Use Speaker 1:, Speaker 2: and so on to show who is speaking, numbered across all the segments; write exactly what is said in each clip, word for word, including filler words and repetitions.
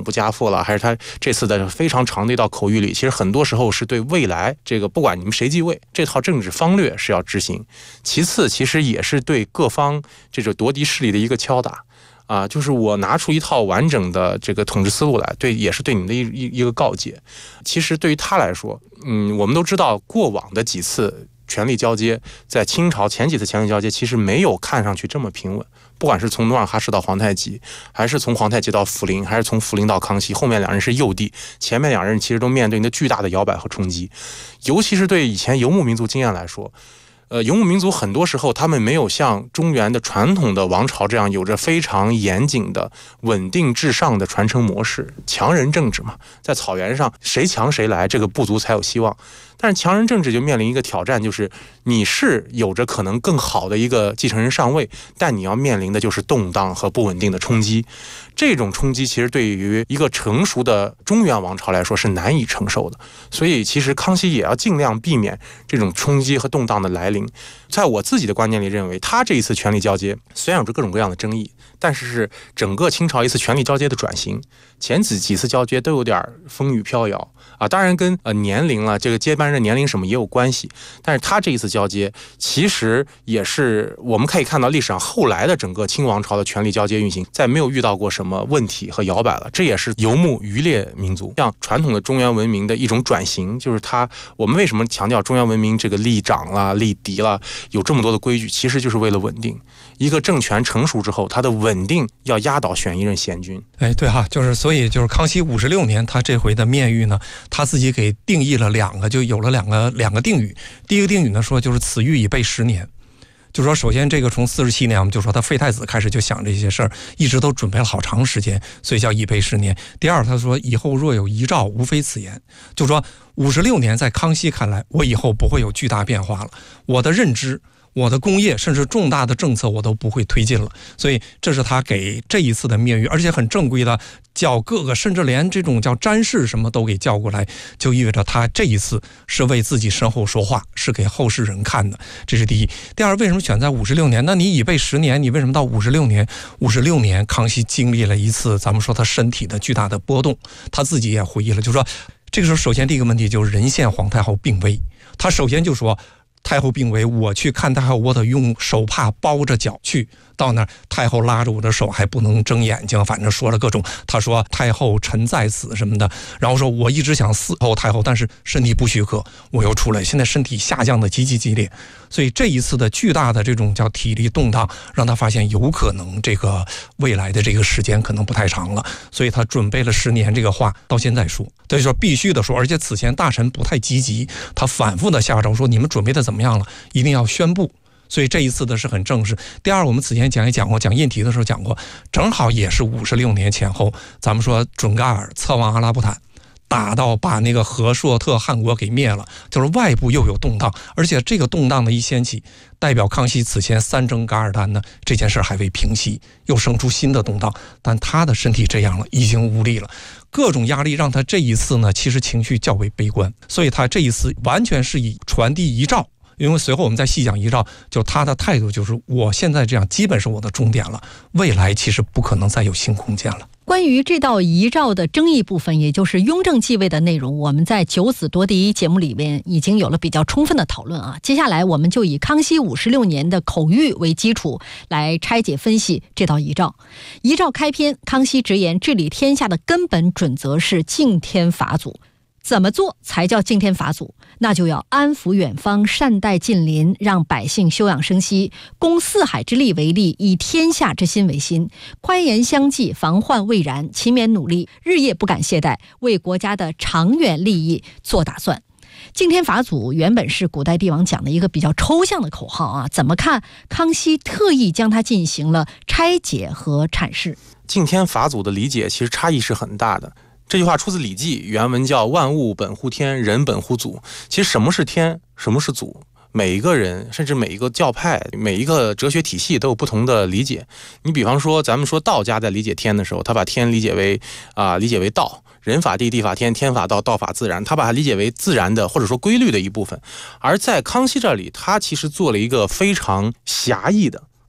Speaker 1: 不加父了，还是他这次的非常长的一道口谕里，其实很多时候是对未来这个不管你们谁继位，这套政治方略是要执行。其次，其实也是对各方这种夺嫡势力的一个敲打。啊，就是我拿出一套完整的这个统治思路来，对，也是对你的一一一个告诫。其实对于他来说，嗯，我们都知道过往的几次权力交接，在清朝前几次权力交接，其实没有看上去这么平稳。不管是从努尔哈赤到皇太极，还是从皇太极到福临，还是从福临到康熙，后面两人是幼帝，前面两人其实都面对的巨大的摇摆和冲击。尤其是对以前游牧民族经验来说，呃，游牧民族很多时候他们没有像中原的传统的王朝这样有着非常严谨的稳定至上的传承模式，强人政治嘛，在草原上谁强谁来，这个部族才有希望。但是强人政治就面临一个挑战，就是你是有着可能更好的一个继承人上位，但你要面临的就是动荡和不稳定的冲击。这种冲击其实对于一个成熟的中原王朝来说是难以承受的，所以其实康熙也要尽量避免这种冲击和动荡的来临。在我自己的观念里认为，他这一次权力交接虽然有着各种各样的争议，但是是整个清朝一次权力交接的转型。前几几次交接都有点风雨飘摇啊，当然跟呃年龄了，这个接班人的年龄什么也有关系。但是他这一次交接，其实也是我们可以看到历史上后来的整个清王朝的权力交接运行，再没有遇到过什么问题和摇摆了。这也是游牧渔猎民族像传统的中原文明的一种转型，就是他我们为什么强调中原文明这个立长啦、立嫡啦，有这么多的规矩，其实就是为了稳定。一个政权成熟之后，它的稳定要压倒选一任贤君。
Speaker 2: 哎，对哈，就是所以就是康熙五十六年，他这回的面谕呢，他自己给定义了两个，就有了两个两个定语。第一个定语呢说，就是此谕已备十年。就说首先这个从四十七年，我们就说他废太子开始就想这些事儿，一直都准备了好长时间，所以叫已备十年。第二，他说以后若有遗诏，无非此言。就说五十六年在康熙看来，我以后不会有巨大变化了，我的认知。我的工业甚至重大的政策我都不会推进了，所以这是他给这一次的面谕，而且很正规的叫各个，甚至连这种叫詹事什么都给叫过来，就意味着他这一次是为自己身后说话，是给后世人看的，这是第一。第二，为什么选在五十六年？那你已备十年，你为什么到五十六年？五十六年，康熙经历了一次咱们说他身体的巨大的波动，他自己也回忆了，就说这个时候首先第一个问题就是仁献皇太后病危，他首先就说太后病危，我去看太后，我得用手帕包着脚去。到那儿，太后拉着我的手，还不能睁眼睛，反正说了各种。他说太后臣在此什么的，然后说我一直想伺候太后，但是身体不许可，我又出来，现在身体下降的极其激烈。所以这一次的巨大的这种叫体力动荡，让他发现有可能这个未来的这个时间可能不太长了，所以他准备了十年这个话到现在说，所以说必须的说，而且此前大臣不太积极，他反复的下诏说你们准备的怎么样了，一定要宣布。所以这一次的是很正式。第二，我们此前讲也讲过，讲印提的时候讲过，正好也是五十六年前后，咱们说准噶尔策妄阿拉布坦，打到把那个和硕特汗国给灭了，就是外部又有动荡，而且这个动荡的一掀起，代表康熙此前三征噶尔丹呢，这件事还未平息，又生出新的动荡，但他的身体这样了，已经无力了。各种压力让他这一次呢，其实情绪较为悲观，所以他这一次完全是以传递遗诏。因为随后我们再细讲遗诏，就他的态度就是我现在这样基本是我的终点了，未来其实不可能再有新空间了。
Speaker 3: 关于这道遗诏的争议部分，也就是雍正继位的内容，我们在九子夺嫡节目里面已经有了比较充分的讨论啊。接下来我们就以康熙五十六年的口谕为基础来拆解分析这道遗诏。遗诏开篇，康熙直言治理天下的根本准则是敬天法祖。怎么做才叫敬天法祖？那就要安抚远方，善待近邻，让百姓休养生息，攻四海之利为利，以天下之心为心，宽严相济，防患未然，勤勉努力，日夜不敢懈怠，为国家的长远利益做打算。敬天法祖原本是古代帝王讲的一个比较抽象的口号啊，怎么看康熙特意将它进行了拆解和阐释？
Speaker 1: 敬天法祖的理解其实差异是很大的。这句话出自《礼记》，原文叫万物本乎天，人本乎祖。其实什么是天，什么是祖，每一个人甚至每一个教派，每一个哲学体系都有不同的理解。你比方说咱们说道家在理解天的时候，他把天理解为啊、呃、理解为道，人法地，地法天，天法道，道法自然，他把它理解为自然的或者说规律的一部分。而在康熙这里，他其实做了一个非常狭义的，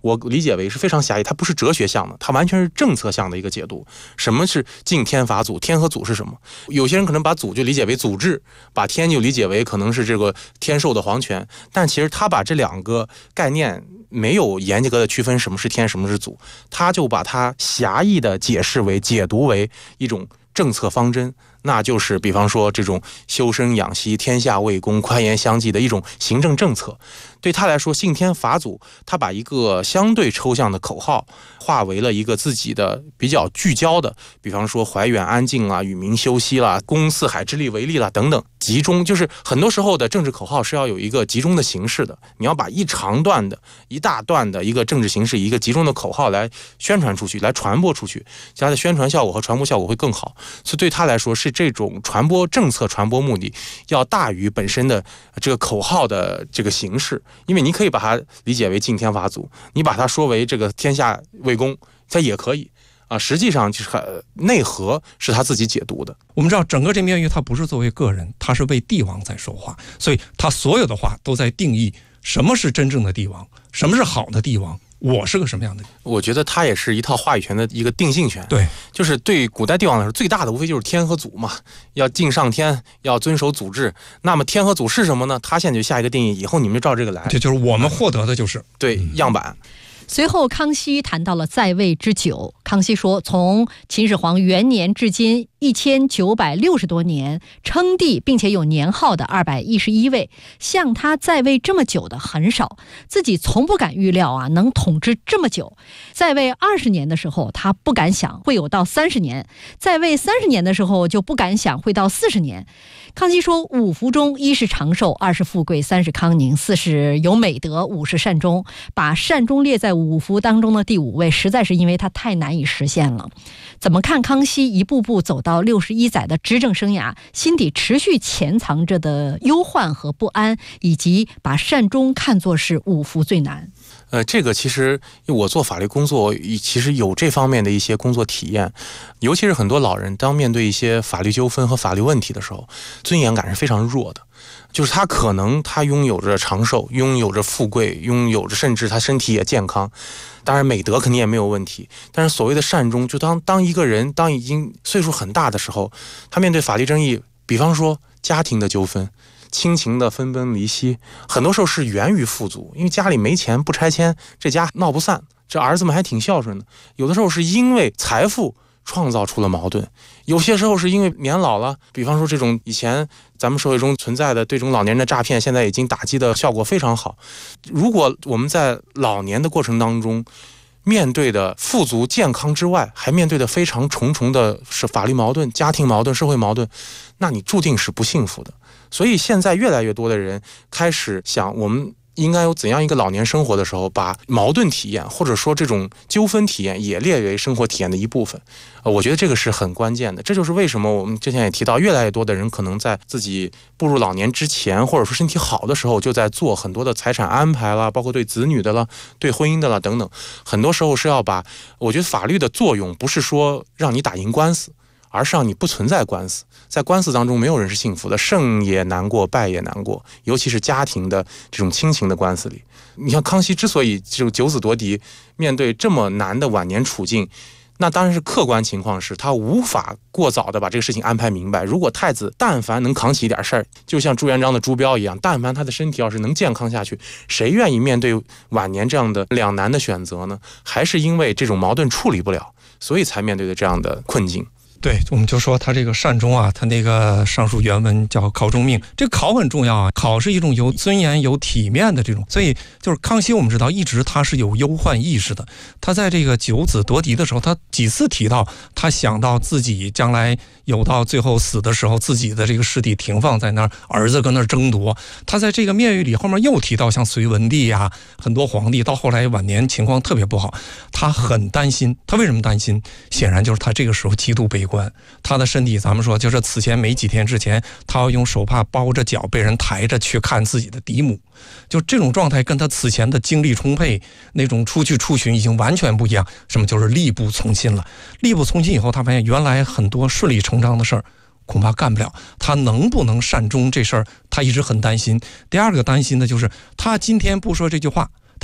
Speaker 1: 我理解为是非常狭义，它不是哲学向的，它完全是政策向的一个解读。什么是敬天法祖？天和祖是什么？有些人可能把祖就理解为祖制，把天就理解为可能是这个天授的皇权，但其实他把这两个概念没有严格的区分什么是天，什么是祖，他就把它狭义的解释为、解读为一种政策方针，那就是比方说这种修身养息、天下为公、宽严相济的一种行政政策。对他来说，信天法祖，他把一个相对抽象的口号化为了一个自己的比较聚焦的，比方说怀远安静啦、与民休息啦、公四海之力为例啦等等，集中。就是很多时候的政治口号是要有一个集中的形式的，你要把一长段的、一大段的一个政治形式，一个集中的口号来宣传出去，来传播出去，它的宣传效果和传播效果会更好。所以对他来说，是这种传播政策传播目的要大于本身的这个口号的这个形式。因为你可以把它理解为敬天法祖，你把它说为这个天下为公，它也可以啊。实际上就是内核是他自己解读的。
Speaker 2: 我们知道整个这面谕它不是作为个人，它是为帝王在说话，所以他所有的话都在定义什么是真正的帝王，什么是好的帝王，我是个什么样的？
Speaker 1: 我觉得它也是一套话语权的一个定性权。
Speaker 2: 对，
Speaker 1: 就是对古代帝王来说，最大的无非就是天和祖嘛，要敬上天，要遵守祖制。那么天和祖是什么呢？他现在就下一个定义，以后你们就照这个来。
Speaker 2: 这就是我们获得的，就是
Speaker 1: 对样板。
Speaker 3: 随后，康熙谈到了在位之久。康熙说，从秦始皇元年至今一千九百六十多年，称帝并且有年号的二百一十一位，像他在位这么久的很少，自己从不敢预料啊能统治这么久。在位二十年的时候，他不敢想会有到三十年；在位三十年的时候，就不敢想会到四十年。康熙说，五福中，一是长寿，二是富贵，三是康宁，四是有美德，五是善终。把善终列在五福当中的第五位，实在是因为他太难以实现了。怎么看康熙一步步走到六十一载的执政生涯，心底持续潜藏着的忧患和不安，以及把善终看作是五福最难？
Speaker 1: 呃，这个其实我做法律工作，其实有这方面的一些工作体验，尤其是很多老人当面对一些法律纠纷和法律问题的时候，尊严感是非常弱的。就是他可能他拥有着长寿，拥有着富贵，拥有着甚至他身体也健康，当然美德肯定也没有问题。但是所谓的善终，就当当一个人当已经岁数很大的时候，他面对法律争议，比方说家庭的纠纷、亲情的分崩离析，很多时候是源于富足，因为家里没钱不拆迁，这家闹不散，这儿子们还挺孝顺的。有的时候是因为财富创造出了矛盾，有些时候是因为年老了，比方说这种以前咱们社会中存在的对这种老年人的诈骗，现在已经打击的效果非常好。如果我们在老年的过程当中，面对的富足健康之外，还面对的非常重重的是法律矛盾、家庭矛盾、社会矛盾，那你注定是不幸福的。所以现在越来越多的人开始想，我们应该有怎样一个老年生活的时候，把矛盾体验或者说这种纠纷体验也列为生活体验的一部分。呃，我觉得这个是很关键的。这就是为什么我们之前也提到，越来越多的人可能在自己步入老年之前，或者说身体好的时候，就在做很多的财产安排啦，包括对子女的啦、对婚姻的啦等等。很多时候是要把，我觉得法律的作用不是说让你打赢官司，而是让你不存在官司。在官司当中，没有人是幸福的，胜也难过，败也难过，尤其是家庭的这种亲情的官司里。你像康熙之所以这种九子夺嫡，面对这么难的晚年处境，那当然是客观情况是他无法过早的把这个事情安排明白。如果太子但凡能扛起一点事儿，就像朱元璋的朱标一样，但凡他的身体要是能健康下去，谁愿意面对晚年这样的两难的选择呢？还是因为这种矛盾处理不了，所以才面对的这样的困境。
Speaker 2: 对，我们就说他这个善终啊，他那个上述原文叫考终命，这个考很重要啊，考是一种有尊严有体面的这种，所以就是康熙我们知道一直他是有忧患意识的。他在这个九子夺嫡的时候，他几次提到他想到自己将来有到最后死的时候，自己的这个尸体停放在那儿，儿子跟那儿争夺。他在这个面谕里后面又提到像隋文帝呀、啊，很多皇帝到后来晚年情况特别不好，他很担心。他为什么担心？显然就是他这个时候极度悲观。他的身体，咱们说就是此前没几天之前，他要用手帕包着脚，被人抬着去看自己的嫡母，就这种状态跟他此前的精力充沛，那种出去出巡已经完全不一样。什么就是力不从心了？力不从心以后，他发现原来很多顺理成章的事儿恐怕干不了，他能不能善终这事儿，他一直很担心。第二个担心的就是，他今天不说这句话，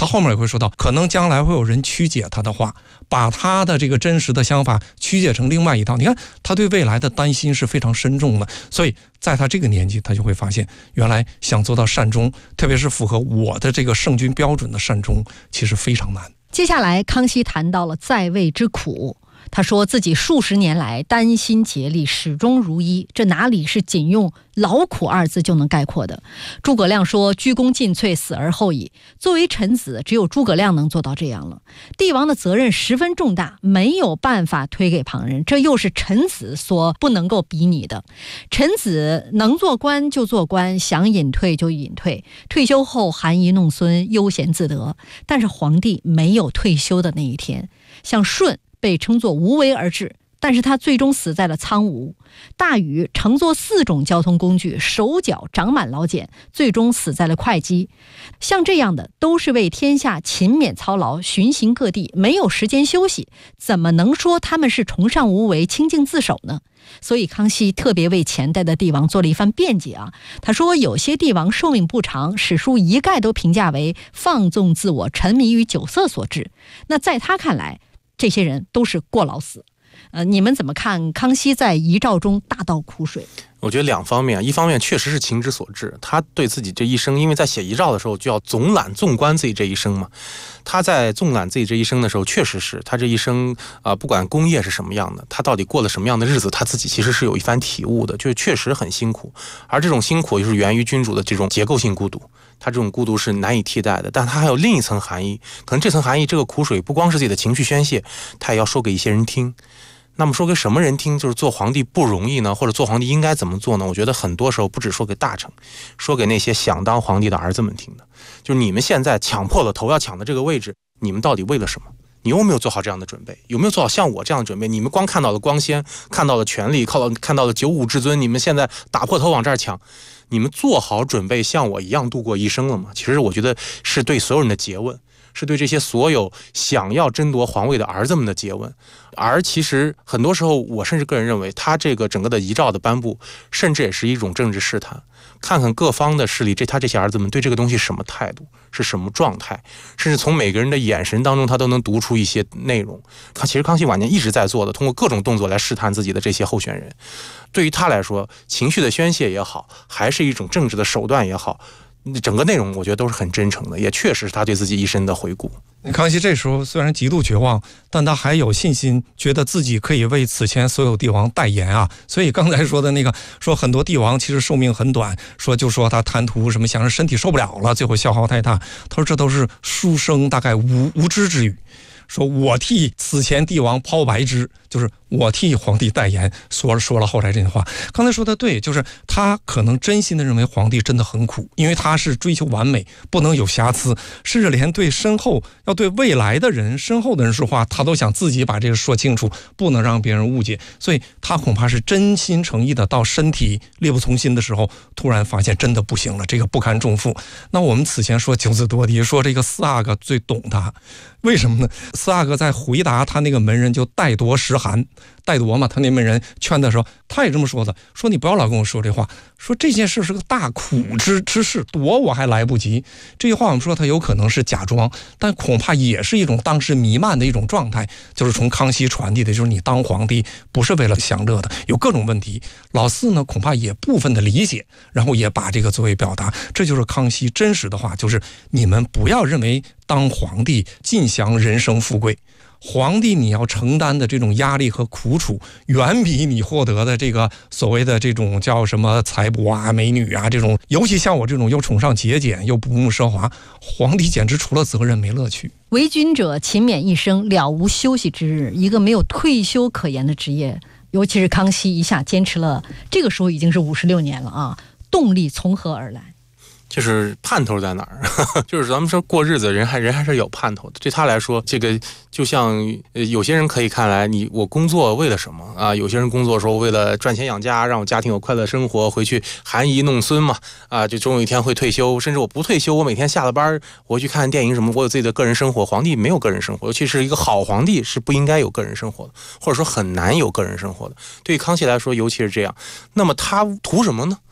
Speaker 2: 他后面也会说到，可能将来会有人曲解他的话，把他的这个真实的想法曲解成另外一套。你看他对未来的担心是非常深重的，所以在他这个年纪，他就会发现原来想做到善终，特别是符合我的这个圣君标准的善终，其实非常难。
Speaker 3: 接下来康熙谈到了在位之苦，他说自己数十年来担心竭力，始终如一，这哪里是仅用劳苦二字就能概括的。诸葛亮说鞠躬尽瘁，死而后已。作为臣子，只有诸葛亮能做到这样了。帝王的责任十分重大，没有办法推给旁人，这又是臣子所不能够比拟的。臣子能做官就做官，想隐退就隐退，退休后含饴弄孙，悠闲自得。但是皇帝没有退休的那一天。像舜被称作无为而治，但是他最终死在了苍梧。大禹乘坐四种交通工具，手脚长满老茧，最终死在了会稽。像这样的都是为天下勤勉操劳，巡行各地，没有时间休息，怎么能说他们是崇尚无为，清静自守呢？所以康熙特别为前代的帝王做了一番辩解啊。他说有些帝王寿命不长，史书一概都评价为放纵自我，沉迷于酒色所致。那在他看来，这些人都是过劳死。呃，你们怎么看康熙在遗诏中大倒苦水？
Speaker 1: 我觉得两方面，一方面确实是情之所至，他对自己这一生，因为在写遗诏的时候就要总览纵观自己这一生嘛。他在纵览自己这一生的时候，确实是他这一生啊、呃，不管功业是什么样的，他到底过了什么样的日子，他自己其实是有一番体悟的，就是确实很辛苦。而这种辛苦又是源于君主的这种结构性孤独，他这种孤独是难以替代的，但他还有另一层含义，可能这层含义，这个苦水不光是自己的情绪宣泄，他也要说给一些人听。那么说给什么人听？就是做皇帝不容易呢，或者做皇帝应该怎么做呢？我觉得很多时候不只说给大臣，说给那些想当皇帝的儿子们听的。就是你们现在抢破了头要抢的这个位置，你们到底为了什么？你有没有做好这样的准备？有没有做好像我这样的准备？你们光看到了光鲜，看到了权力，看到看到了九五至尊，你们现在打破头往这儿抢，你们做好准备像我一样度过一生了吗？其实我觉得是对所有人的诘问，是对这些所有想要争夺皇位的儿子们的诘问。而其实很多时候，我甚至个人认为，他这个整个的遗诏的颁布，甚至也是一种政治试探。看看各方的势力，这他这些儿子们对这个东西什么态度，是什么状态，甚至从每个人的眼神当中，他都能读出一些内容。他其实康熙晚年一直在做的，通过各种动作来试探自己的这些候选人。对于他来说，情绪的宣泄也好，还是一种政治的手段也好，整个内容我觉得都是很真诚的，也确实是他对自己一生的回顾。
Speaker 2: 康熙这时候虽然极度绝望，但他还有信心，觉得自己可以为此前所有帝王代言啊。所以刚才说的那个，说很多帝王其实寿命很短，说就说他贪图什么，想让身体受不了了，最后消耗太大。他说这都是书生大概无无知之语。说我替此前帝王抛白枝，就是我替皇帝代言，说了说了后来这句话。刚才说的对，就是他可能真心的认为皇帝真的很苦，因为他是追求完美，不能有瑕疵，甚至连对身后要对未来的人身后的人说话，他都想自己把这个说清楚，不能让别人误解。所以他恐怕是真心诚意的，到身体力不从心的时候，突然发现真的不行了，这个不堪重负。那我们此前说九子夺嫡，说这个四阿哥最懂他，为什么呢？四阿哥在回答他那个门人就代夺石函，代夺嘛，他那门人劝的时候，他也这么说的，说你不要老跟我说这话，说这件事是个大苦之之事，夺我还来不及。这句话我们说他有可能是假装，但恐怕也是一种当时弥漫的一种状态，就是从康熙传递的，就是你当皇帝不是为了享乐的，有各种问题。老四呢恐怕也部分的理解，然后也把这个作为表达，这就是康熙真实的话，就是你们不要认为当皇帝尽享人生富贵，皇帝你要承担的这种压力和苦楚，远比你获得的这个所谓的这种叫什么财帛啊、美女啊这种，尤其像我这种又崇尚节俭又不慕奢华，皇帝简直除了责任没乐趣。
Speaker 3: 为君者勤勉一生，了无休息之日，一个没有退休可言的职业。尤其是康熙一下坚持了，这个时候已经是五十六年了啊，动力从何而来？
Speaker 1: 就是盼头在哪儿？就是咱们说过日子，人还人还是有盼头的。对他来说，这个就像呃，有些人可以看来，你我工作为了什么啊？有些人工作说为了赚钱养家，让我家庭有快乐生活，回去含饴弄孙嘛，啊，就终有一天会退休。甚至我不退休，我每天下了班，我去看电影什么，我有自己的个人生活。皇帝没有个人生活，尤其是一个好皇帝是不应该有个人生活的，或者说很难有个人生活的。对于康熙来说，尤其是这样。那么他图什么呢？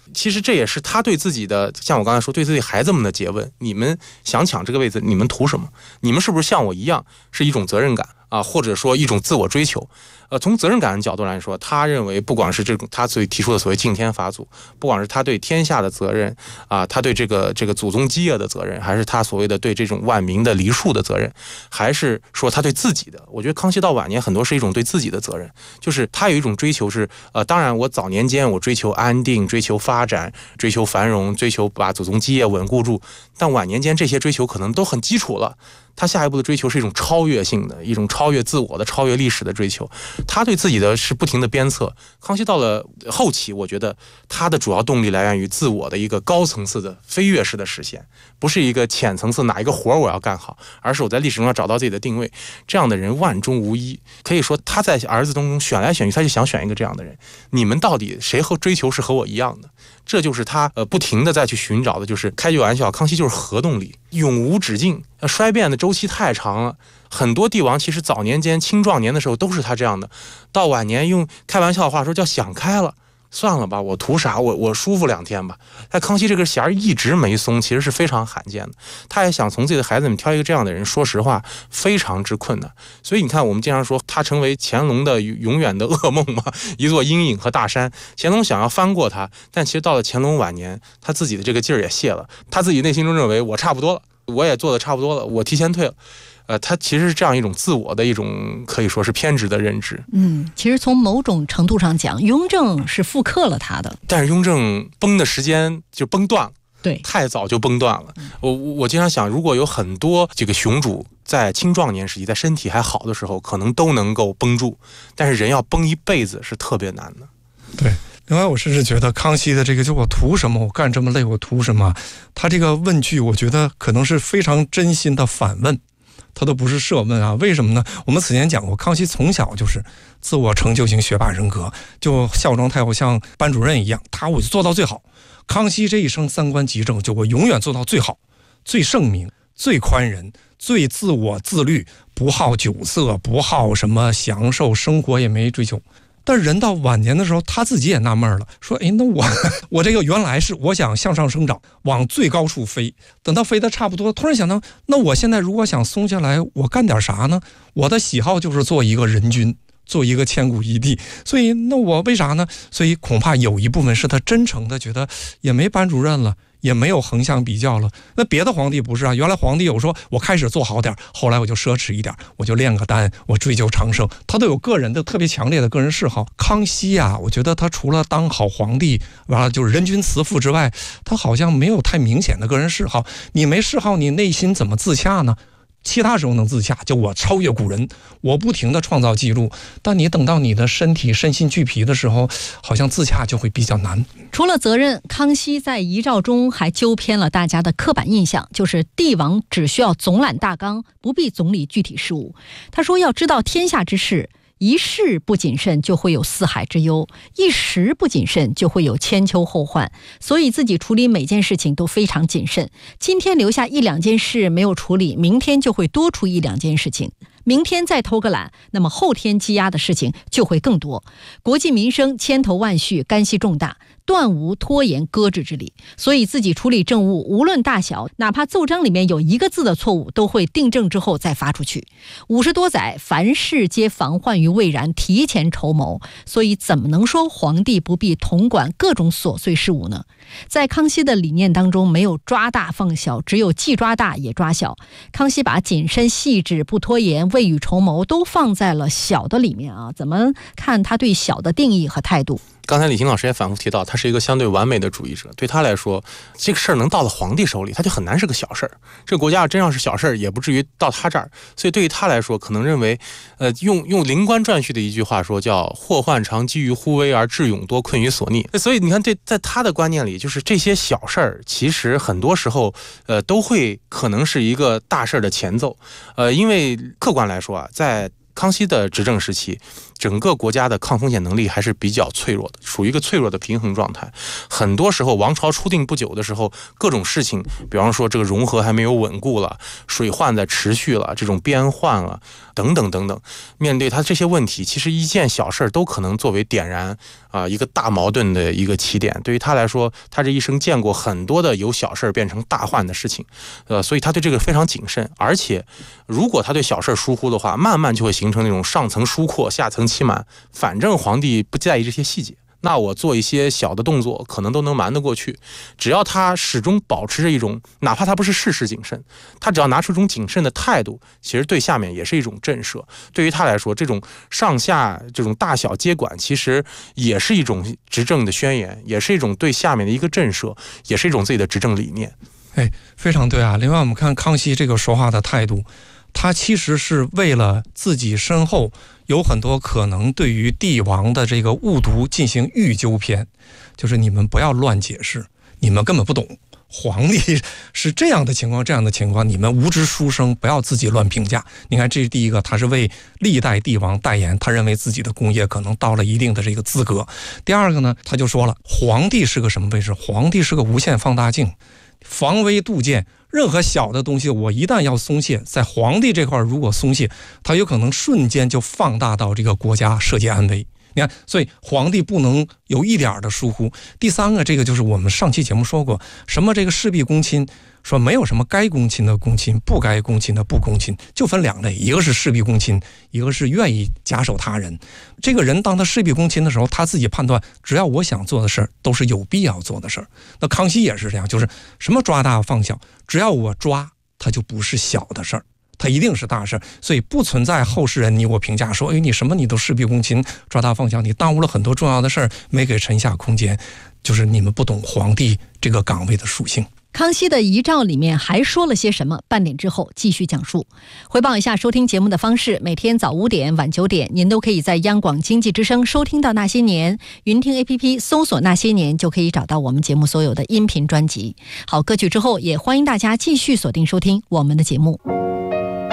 Speaker 1: 其实这也是他对自己的，像我刚才说，对自己孩子们的诘问：你们想抢这个位子，你们图什么？你们是不是像我一样，是一种责任感啊，或者说一种自我追求？呃，从责任感的角度来说，他认为不管是这种他所提出的所谓敬天法祖，不管是他对天下的责任啊，他对这个这个祖宗基业的责任，还是他所谓的对这种万民的黎庶的责任，还是说他对自己的，我觉得康熙到晚年很多是一种对自己的责任，就是他有一种追求是，呃，当然我早年间我追求安定，追求发展，追求繁荣，追求把祖宗基业稳固住，但晚年间这些追求可能都很基础了。他下一步的追求是一种超越性的，一种超越自我的、超越历史的追求。他对自己的是不停的鞭策。康熙到了后期，我觉得他的主要动力来源于自我的一个高层次的飞跃式的实现，不是一个浅层次哪一个活我要干好，而是我在历史中要找到自己的定位。这样的人万中无一，可以说他在儿子当中选来选去，他就想选一个这样的人。你们到底谁和追求是和我一样的？这就是他呃不停的再去寻找的，就是开句玩笑，康熙就是核动力，永无止境，衰变的周期太长了。很多帝王其实早年间青壮年的时候都是他这样的，到晚年用开玩笑的话说叫想开了，算了吧，我图啥？我我舒服两天吧。但康熙这个弦儿一直没松，其实是非常罕见的。他也想从自己的孩子们挑一个这样的人，说实话非常之困难。所以你看，我们经常说他成为乾隆的永远的噩梦嘛，一座阴影和大山。乾隆想要翻过他，但其实到了乾隆晚年，他自己的这个劲儿也泄了，他自己内心中认为我差不多了，我也做的差不多了，我提前退了。呃，他其实是这样一种自我的一种可以说是偏执的认知。
Speaker 3: 嗯，其实从某种程度上讲，雍正是复刻了他的，
Speaker 1: 但是雍正崩的时间就崩断了，
Speaker 3: 对，
Speaker 1: 太早就崩断了。嗯、我我经常想，如果有很多这个雄主在青壮年时期，在身体还好的时候，可能都能够绷住，但是人要绷一辈子是特别难的。
Speaker 2: 对。另外，我甚至觉得康熙的这个，就我图什么？我干这么累，我图什么？他这个问句，我觉得可能是非常真心的反问。他都不是设问啊，为什么呢？我们此前讲过，康熙从小就是自我成就型学霸人格，就孝庄太后像班主任一样，他我就做到最好。康熙这一生三观极正，就我永远做到最好，最圣明，最宽仁，最自我自律，不好酒色，不好什么享受，生活也没追求。但是人到晚年的时候，他自己也纳闷了，说：“哎，那我我这个原来是我想向上生长，往最高处飞，等到飞得差不多，突然想到，那我现在如果想松下来，我干点啥呢？我的喜好就是做一个人君，做一个千古一帝，所以那我为啥呢？所以恐怕有一部分是他真诚的觉得也没班主任了。”也没有横向比较了。那别的皇帝不是啊，原来皇帝有说我开始做好点，后来我就奢侈一点，我就炼个丹，我追求长生，他都有个人的特别强烈的个人嗜好。康熙啊，我觉得他除了当好皇帝，完了就是人君慈父之外，他好像没有太明显的个人嗜好。你没嗜好，你内心怎么自洽呢？其他时候能自洽，就我超越古人，我不停的创造记录，但你等到你的身体身心俱疲的时候，好像自洽就会比较难。
Speaker 3: 除了责任，康熙在遗诏中还纠偏了大家的刻板印象，就是帝王只需要总揽大纲，不必总理具体事务。他说要知道天下之事，一事不谨慎就会有四海之忧，一时不谨慎就会有千秋后患，所以自己处理每件事情都非常谨慎。今天留下一两件事没有处理，明天就会多出一两件事情，明天再偷个懒，那么后天积压的事情就会更多。国计民生千头万绪，干系重大，断无拖延搁置之理。所以自己处理政务无论大小，哪怕奏章里面有一个字的错误，都会订正之后再发出去。五十多载，凡事皆防患于未然，提前筹谋，所以怎么能说皇帝不必统管各种琐碎事务呢？在康熙的理念当中，没有抓大放小，只有既抓大也抓小。康熙把谨慎细致、不拖延、未雨绸缪都放在了小的里面啊，怎么看他对小的定义和态度？
Speaker 1: 刚才李欣老师也反复提到，他是一个相对完美的主义者。对他来说，这个事儿能到了皇帝手里，他就很难是个小事儿。这个国家真要是小事儿，也不至于到他这儿。所以对于他来说，可能认为，呃，用用灵官传序的一句话说，叫“祸患常积于忽微，而智勇多困于所逆”。所以你看，这在他的观念里，就是这些小事儿，其实很多时候，呃，都会可能是一个大事儿的前奏。呃，因为客观来说啊，在康熙的执政时期， 整个国家的抗风险能力还是比较脆弱的，属于一个脆弱的平衡状态。很多时候王朝初定不久的时候，各种事情，比方说这个融合还没有稳固了，水患在持续了，这种边患了等等等等，面对他这些问题，其实一件小事都可能作为点燃啊、呃、一个大矛盾的一个起点。对于他来说，他这一生见过很多的由小事变成大患的事情，呃，所以他对这个非常谨慎。而且，如果他对小事疏忽的话，慢慢就会形成那种上层疏阔、下层欺瞒。反正皇帝不在意这些细节，那我做一些小的动作可能都能瞒得过去。只要他始终保持着一种，哪怕他不是事事谨慎，他只要拿出一种谨慎的态度，其实对下面也是一种震慑。对于他来说，这种上下这种大小接管，其实也是一种执政的宣言，也是一种对下面的一个震慑，也是一种自己的执政理念。
Speaker 2: 哎，非常对啊。另外，我们看康熙这个说话的态度，他其实是为了自己身后有很多可能对于帝王的这个误读进行预纠偏，就是你们不要乱解释，你们根本不懂，皇帝是这样的情况这样的情况，你们无知书生，不要自己乱评价。你看，这是第一个，他是为历代帝王代言，他认为自己的功业可能到了一定的这个资格。第二个呢，他就说了，皇帝是个什么位置？皇帝是个无限放大镜，防微杜渐，任何小的东西我一旦要松懈，在皇帝这块如果松懈，他有可能瞬间就放大到这个国家社稷安危。你看，所以皇帝不能有一点的疏忽。第三个，这个就是我们上期节目说过，什么这个事必躬亲，说没有什么该躬亲的躬亲，不该躬亲的不躬亲，就分两类，一个是事必躬亲，一个是愿意假手他人。这个人当他事必躬亲的时候，他自己判断，只要我想做的事儿，都是有必要做的事儿。那康熙也是这样，就是什么抓大放小，只要我抓，它就不是小的事儿，它一定是大事，所以不存在后世人你我评价说，哎，你什么你都事必躬亲，抓大放小，你耽误了很多重要的事儿，没给臣下空间，就是你们不懂皇帝这个岗位的属性。
Speaker 3: 康熙的遗诏里面还说了些什么？半点之后继续讲述。回报一下收听节目的方式，每天早五点晚九点您都可以在央广经济之声收听到那些年，云听 A P P 搜索那些年就可以找到我们节目所有的音频专辑。好，歌曲之后也欢迎大家继续锁定收听我们的节目。